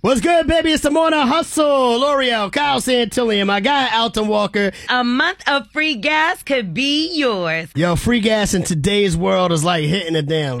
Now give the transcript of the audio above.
What's good, baby? It's the Morning Hustle. L'Oreal, Kyle Santillion, my guy, Alton Walker. A month of free gas could be yours. Yo, free gas in today's world is like hitting a damn